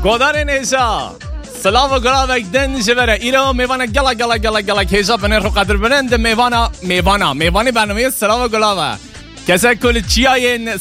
گودار نیزا سلام و گلابک دن جبره ایرو میوانه گلا گلا گلا گلا کیزا بنه رو قدر برند میوانی برنامه سلام و گلابه کسا کل چیاین